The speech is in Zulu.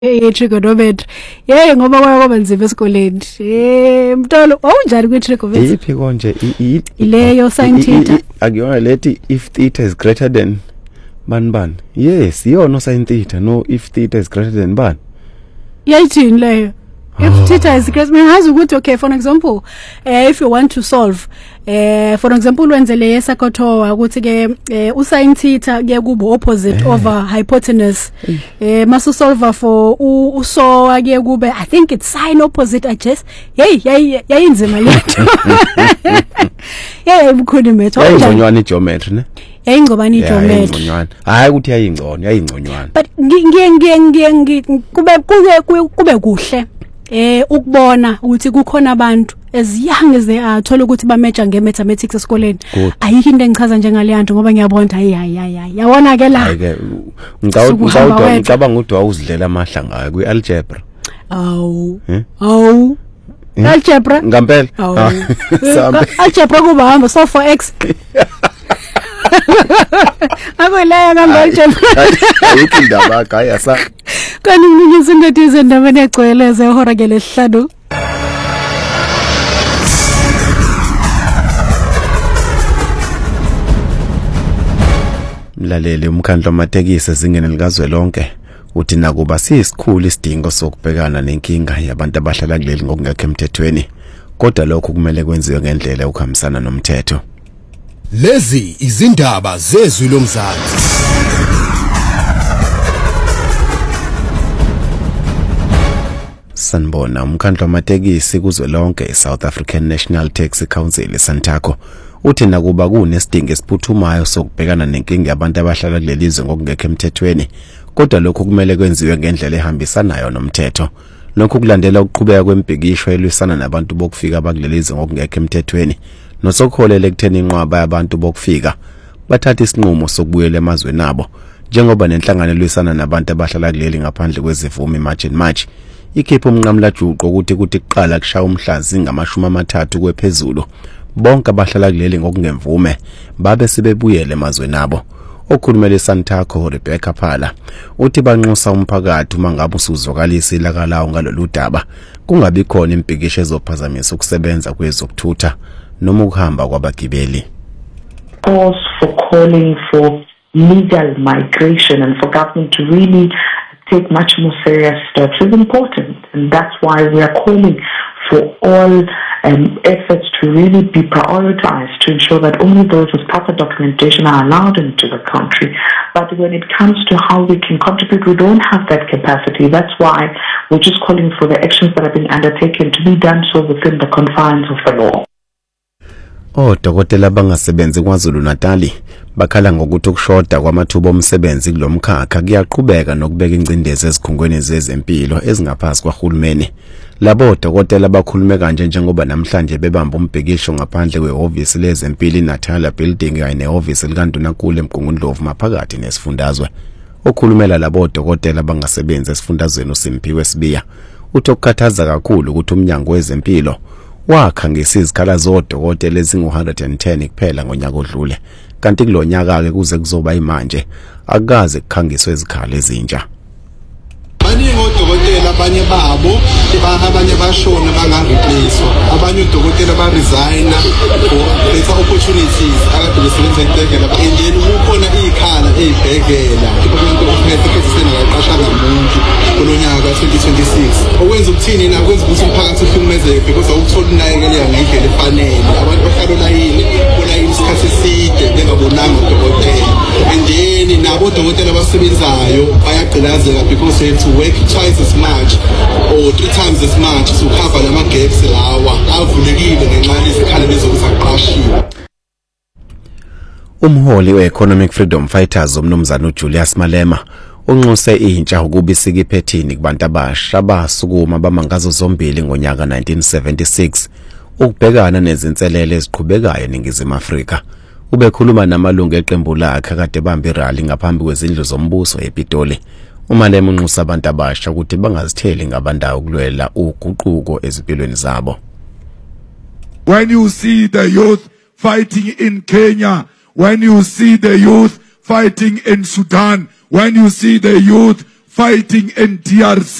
Trigonometry ngoba kwaba nzima esikoleni mntolo awunjani kwi-trigonometry iphi konje ileyo sin theta akuyona lethi if theta is greater than bani yes iyona sin theta no if theta is greater than bani yayithini leyo if theta is greater means ukuthi okay for example if you want to solve for example wenze le yesakothoa ukuthi ke usin theta ke kubo opposite over hypotenuse masu solve for uso ke kube I think it's sin opposite adjacent yayinzima letho mkhulu metho yayingconywana igeometry ne yayingcobani igeometry hayi ukuthi yayingconywana but kube kuhle ukubona ukuthi kukhona abantu as young as they are thola ukuthi bameja nge-mathematics esikoleni ayikho into engichaza njengaleyanto ngoba ngiyabona hayi yawona ke la ngicabanga ukuthi wawuzidlela amahla ngayo kwi-algebra algebra ngampela algebra kuba hamba so for x akweleyo ngambe-algebra ayikho indaba kaya sa kanti nginyisa into ezindabeni egcwele zehora ke lesihlanu mlaleli umkhandlo wamatekisi ezingeni likazwelonke uthi nakuba siyisikhulu isidingo sokubhekana nenkinga yabantu abahlala kuleli ngokungekho emthethweni kodwa lokho kumele kwenziwe ngendlela ukuhambisana nomthetho. Lezi izindaba zezwi lomzansi. Sanibona umkhandlo wamatekisi kuzwelonke iSouth African National Taxi Council Santaco uthi nakuba kunesidingo esiphuthumayo sokubhekana nenkinga yabantu abahlala kulelizwe ngokungekho emthethweni kodwa lokho kumele kwenziwe ngendlela ehambisanayo nomthetho. Lokho kulandela ukuqhubeka kwempikisho elwisana nabantu bokufika abakulelizwe ngokungekho emthethweni nosokholele ekutheni inqwaba yabantu bokufika bathatha isinqumo sokubuyela emazweni abo njengoba nenhlangano elwisana nabantu abahlala kuleli ngaphandle kwezivume March ikhipha umnqamla juqo ukuthi kuqala kushaya umhlazi ngama-30 kwephezulu bonke abahlala kuleli ngokungemvume babe sebebuyele emazweni abo. Okhulumela eSantaco Rebecca Phala uthi banxusa umphakathi uma ngabe usuzwakalisa ilakalawo ngalolu daba kungabi khona impikisho ezophazamisa ukusebenza kwezokuthutha noma ukuhamba kwabagibeli. Calls for calling for legal migration and for government to really take much more serious steps is important, and that's why we are calling for all efforts to really be prioritized to ensure that only those with proper documentation are allowed into the country. But when it comes to how we can contribute, we don't have that capacity. That's why we're just calling for the actions that have been undertaken to be done so within the confines of the law. Odokotela bangasebenzi kwaZulu Natali bakhala ngokuthi ukushoda kwamathuba omsebenzi kulomkhakha kuyaqhubeka nokubeka ingcindezi ezikhungweni zezempilo ezingaphasi kwaHulumeni. Labo odokotela bakhulume kanje njengoba namhlanje bebamba umbhekisho ngaphandle kwehhovisi lezempilo iNatala Building kanye nehhovisi likaNdunankulu eMgungundlovu maphakathi nesifundazwe. Okhulumela labo odokotela bangasebenzi esifundazweni uSimphiwe Sibiya uthi okukhathaza kakhulu ukuthi umnyango wezempilo wakha ngesizikhala zodokotela ezingu-110 kuphela ngonyaka odlule kanti kulonyaka ke kuze kuzoba imanje akaze kukhangiswe izikhala ezintsha. Baningi odokotela abanye babo abanye bashona bangareplacewa abanye odokotela baresigna for better opportunities akade besebenza esibhedlela endeni kukhona ikhala ezibhedlela abantu okuphethesena baqasha ngamuntu kulonyaka 2026 okwenza ukuthini na kwenza ukuthi umphakathi uhlukumezeke because awukuthola inakekeleka ngendlela efanele abantu bahlala layini isikhathi eside bengabonanga udokotela endeni nabo odokotela abasebenzayo bayagqilazeka because they have to work twice as much or 3 times as much to cover lama gaps lawa avulekile ngenxa yezikhala bezokuzaqashiwe. Umholi we-Economic Freedom Fighters umnumzana uJulius Malema unxuse intsha ukuba isikiphethini kubantu abasha abasukuma bamangazo zombili ngonyaka 1976 ukubhekana nezinselele eziqhubekayo eNingizimu Afrika. Ubekhuluma namalungu eqembu lakhe kade bamba irally ngaphambi kwezindlu zombuso ePitoli. Umalema unxusa abantu abasha ukuthi bangazitheli ngabandawo ukulwela uguquko ezimpilweni zabo. When you see the youth fighting in Kenya, when you see the youth fighting in Sudan, when you see the youth fighting in DRC.